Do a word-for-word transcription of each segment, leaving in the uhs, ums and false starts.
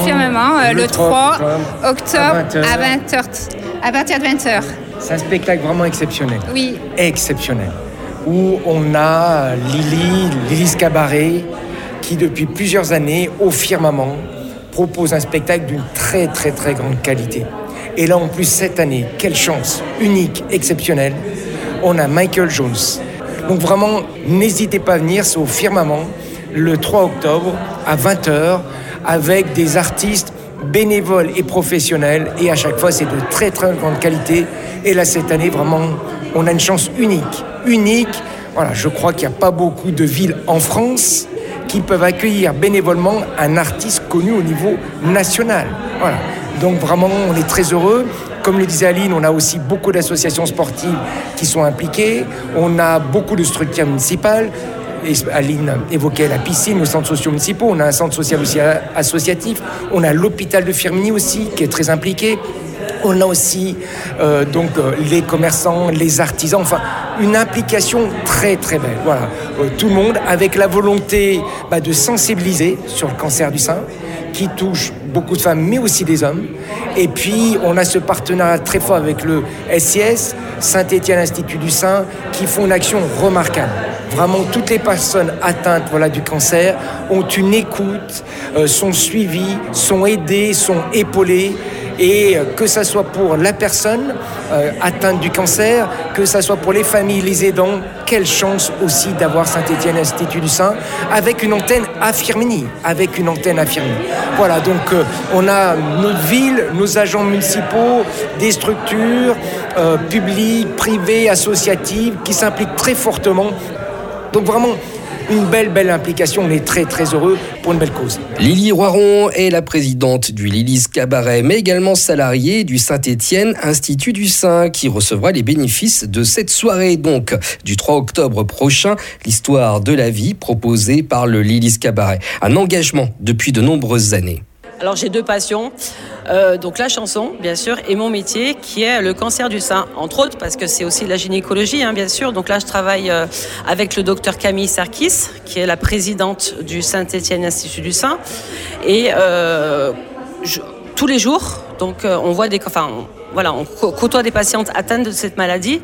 firmament euh, le, le trois octobre à vingt heures, à partir de vingt heures. C'est un spectacle vraiment exceptionnel. Oui. Exceptionnel. Où on a Lily, Lily's Cabaret, qui depuis plusieurs années, au Firmament, propose un spectacle d'une très très très grande qualité. Et là en plus cette année, quelle chance, unique, exceptionnelle, on a Michael Jones. Donc vraiment, n'hésitez pas à venir, c'est au Firmament, le trois octobre à vingt heures, avec des artistes bénévoles et professionnels, et à chaque fois c'est de très très grande qualité. Et là cette année, vraiment, on a une chance unique, unique. Voilà, je crois qu'il n'y a pas beaucoup de villes en France qui peuvent accueillir bénévolement un artiste connu au niveau national. Voilà. Donc vraiment, on est très heureux. Comme le disait Aline, on a aussi beaucoup d'associations sportives qui sont impliquées. On a beaucoup de structures municipales. Et Aline évoquait la piscine, nos centres sociaux municipaux. On a un centre social aussi associatif. On a l'hôpital de Firminy aussi, qui est très impliqué. On a aussi euh, donc euh, les commerçants, les artisans, enfin une implication très très belle. Voilà, euh, tout le monde avec la volonté bah, de sensibiliser sur le cancer du sein, qui touche beaucoup de femmes, mais aussi des hommes. Et puis on a ce partenariat très fort avec le S I S, Saint-Étienne Institut du Sein, qui font une action remarquable. Vraiment, toutes les personnes atteintes voilà, du cancer ont une écoute, euh, sont suivies, sont aidées, sont épaulées. Et que ça soit pour la personne euh, atteinte du cancer, que ça soit pour les familles, les aidants, quelle chance aussi d'avoir Saint-Étienne Institut du Sein avec une antenne à Firminy, avec une antenne à Firminy. Voilà, donc euh, on a notre ville, nos agents municipaux, des structures euh, publiques, privées, associatives qui s'impliquent très fortement. Donc vraiment, une belle, belle implication. On est très, très heureux pour une belle cause. Lily Roiron est la présidente du Lily's Cabaret, mais également salariée du Saint-Étienne Institut du Sein, qui recevra les bénéfices de cette soirée, donc du trois octobre prochain. L'histoire de la vie proposée par le Lily's Cabaret. Un engagement depuis de nombreuses années. Alors j'ai deux passions, euh, donc la chanson bien sûr et mon métier qui est le cancer du sein, entre autres parce que c'est aussi de la gynécologie hein, bien sûr. Donc là je travaille euh, avec le docteur Camille Sarkis qui est la présidente du Saint-Étienne Institut du Sein et euh, je, tous les jours donc euh, on voit des, enfin on, voilà on côtoie des patientes atteintes de cette maladie.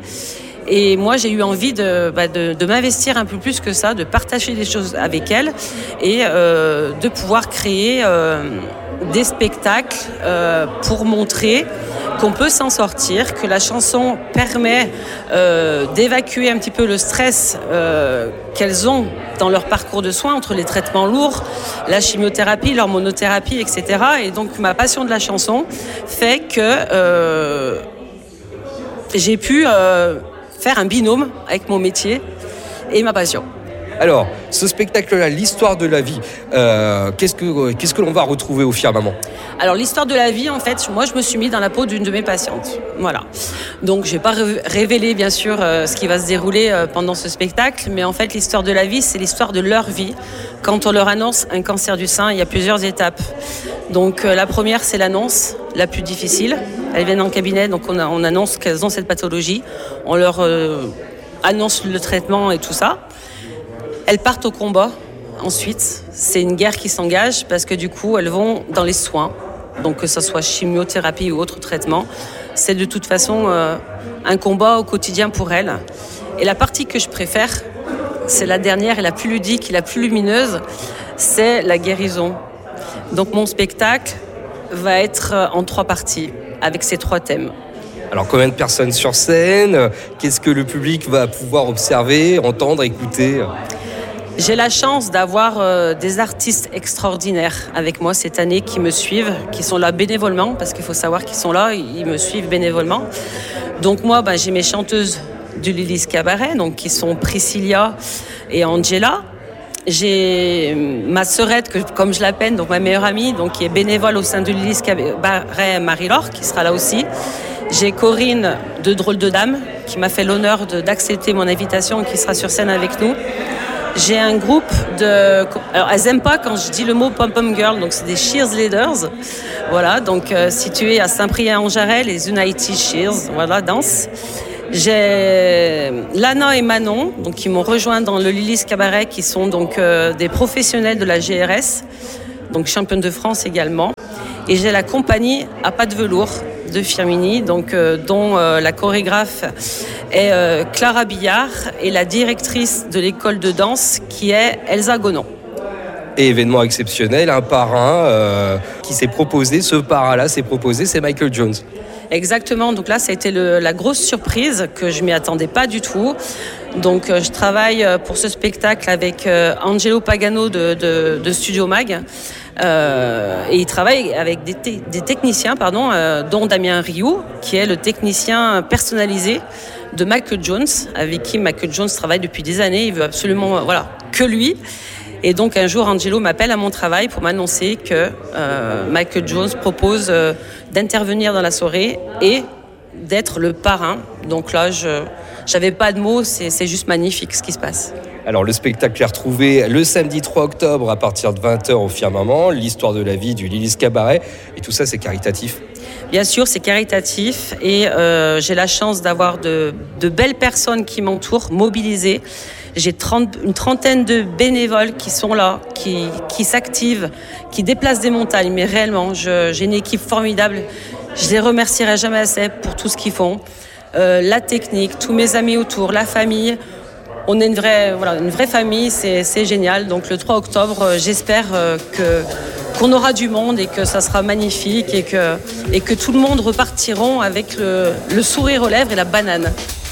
Et moi, j'ai eu envie de, bah, de, de m'investir un peu plus que ça, de partager des choses avec elles et euh, de pouvoir créer euh, des spectacles euh, pour montrer qu'on peut s'en sortir, que la chanson permet euh, d'évacuer un petit peu le stress euh, qu'elles ont dans leur parcours de soins entre les traitements lourds, la chimiothérapie, l'hormonothérapie, et cetera. Et donc, ma passion de la chanson fait que euh, j'ai pu... Euh, faire un binôme avec mon métier et ma passion. Alors, ce spectacle-là, l'histoire de la vie, euh, qu'est-ce que, qu'est-ce que l'on va retrouver au Firmament ? Alors, l'histoire de la vie, en fait, moi, je me suis mis dans la peau d'une de mes patientes. Voilà. Donc, je ne vais pas révéler, bien sûr, euh, ce qui va se dérouler euh, pendant ce spectacle, mais en fait, l'histoire de la vie, c'est l'histoire de leur vie. Quand on leur annonce un cancer du sein, il y a plusieurs étapes. Donc, euh, la première, c'est l'annonce, la plus difficile. Elles viennent en cabinet, donc on, a, on annonce qu'elles ont cette pathologie. On leur euh, annonce le traitement et tout ça. Elles partent au combat. Ensuite, c'est une guerre qui s'engage parce que du coup, elles vont dans les soins. Donc que ce soit chimiothérapie ou autre traitement, c'est de toute façon euh, un combat au quotidien pour elles. Et la partie que je préfère, c'est la dernière et la plus ludique et la plus lumineuse, c'est la guérison. Donc mon spectacle va être en trois parties avec ces trois thèmes. Alors combien de personnes sur scène ? Qu'est-ce que le public va pouvoir observer, entendre, écouter ? J'ai la chance d'avoir euh, des artistes extraordinaires avec moi cette année qui me suivent, qui sont là bénévolement, parce qu'il faut savoir qu'ils sont là, ils me suivent bénévolement. Donc moi, bah, j'ai mes chanteuses du Lily's Cabaret, donc qui sont Priscilla et Angela. J'ai ma sœurette, que, comme je l'appelle, donc ma meilleure amie, donc qui est bénévole au sein du Lily's Cabaret, Marie-Laure, qui sera là aussi. J'ai Corinne de Drôle de Dame, qui m'a fait l'honneur de, d'accepter mon invitation et qui sera sur scène avec nous. J'ai un groupe de... Alors, elles n'aiment pas quand je dis le mot pom-pom girl, donc c'est des cheerleaders. Voilà, donc euh, situés à Saint-Priest-en-Jarret, les United Cheers, voilà, danse. J'ai Lana et Manon, donc qui m'ont rejoint dans le Lily's Cabaret, qui sont donc euh, des professionnels de la G R S, donc championne de France également. Et j'ai la compagnie à pas de velours de Firmini, donc, euh, dont euh, la chorégraphe est euh, Clara Billard et la directrice de l'école de danse qui est Elsa Gonon. Et événement exceptionnel, un parrain euh, qui s'est proposé, ce parrain-là s'est proposé, c'est Michael Jones. Exactement, donc là ça a été le, la grosse surprise que je m'y attendais pas du tout. Donc euh, je travaille pour ce spectacle avec euh, Angelo Pagano de, de, de Studio Mag. Euh, et il travaille avec des, te- des techniciens, pardon, euh, dont Damien Rioux, qui est le technicien personnalisé de Michael Jones, avec qui Michael Jones travaille depuis des années. Il veut absolument, euh, voilà, que lui. Et donc un jour, Angelo m'appelle à mon travail pour m'annoncer que euh, Michael Jones propose euh, d'intervenir dans la soirée et d'être le parrain. Donc là, je n'avais pas de mots, c'est, c'est juste magnifique ce qui se passe. Alors le spectacle est retrouvé le samedi trois octobre à partir de vingt heures au Firmament, l'histoire de la vie du Lily's Cabaret, et tout ça c'est caritatif. Bien sûr, c'est caritatif et euh, j'ai la chance d'avoir de, de belles personnes qui m'entourent, mobilisées. J'ai trente, une trentaine de bénévoles qui sont là, qui, qui s'activent, qui déplacent des montagnes, mais réellement, je, j'ai une équipe formidable. Je les remercierai jamais assez pour tout ce qu'ils font. Euh, la technique, tous mes amis autour, la famille. On est une vraie, voilà, une vraie famille, c'est, c'est génial. Donc le trois octobre, j'espère que, qu'on aura du monde et que ça sera magnifique et que, et que tout le monde repartiront avec le, le sourire aux lèvres et la banane.